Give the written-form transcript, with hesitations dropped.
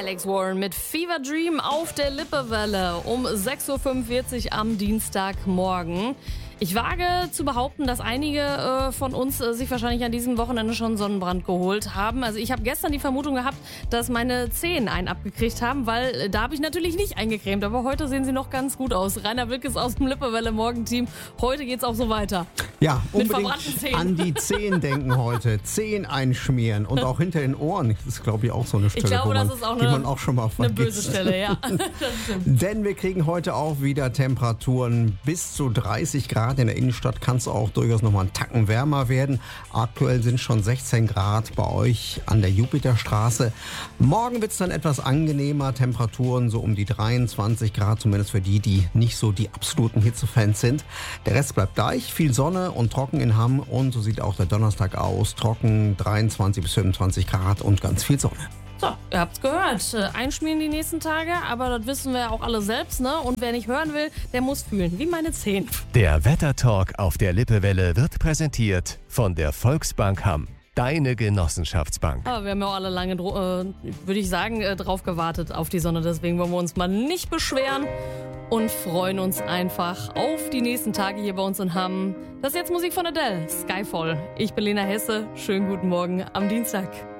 Alex Warren mit Fever Dream auf der Lippewelle um 6.45 Uhr am Dienstagmorgen. Ich wage zu behaupten, dass einige von uns sich wahrscheinlich an diesem Wochenende schon Sonnenbrand geholt haben. Also ich habe gestern die Vermutung gehabt, dass meine Zehen einen abgekriegt haben, weil da habe ich natürlich nicht eingecremt. Aber heute sehen sie noch ganz gut aus. Rainer Wilkes aus dem Lippewelle-Morgenteam. Heute geht's auch so weiter. Ja, Mit unbedingt an die Zehen denken heute. Zehen einschmieren und auch hinter den Ohren. Das ist, glaube ich, auch so eine Stelle, Ich glaube, das ist auch die man auch schon mal eine vergisst. böse Stelle, ja. Das stimmt. Denn wir kriegen heute auch wieder Temperaturen bis zu 30 Grad. In der Innenstadt kann es auch durchaus noch mal einen Tacken wärmer werden. Aktuell sind schon 16 Grad bei euch an der Jupiterstraße. Morgen wird es dann etwas angenehmer. Temperaturen so um die 23 Grad, zumindest für die, die nicht so die absoluten Hitzefans sind. Der Rest bleibt gleich. Viel Sonne und trocken in Hamm. Und so sieht auch der Donnerstag aus. Trocken, 23 bis 25 Grad und ganz viel Sonne. So, ihr habt's gehört. Einschmieren die nächsten Tage, aber das wissen wir ja auch alle selbst, ne? Und wer nicht hören will, der muss fühlen, wie meine Zehen. Der Wettertalk auf der Lippewelle wird präsentiert von der Volksbank Hamm. Deine Genossenschaftsbank. Aber wir haben ja auch alle lange, würde ich sagen, drauf gewartet auf die Sonne. Deswegen wollen wir uns mal nicht beschweren und freuen uns einfach auf die nächsten Tage hier bei uns in Hamm. Das ist jetzt Musik von Adele, Skyfall. Ich bin Lena Hesse. Schönen guten Morgen am Dienstag.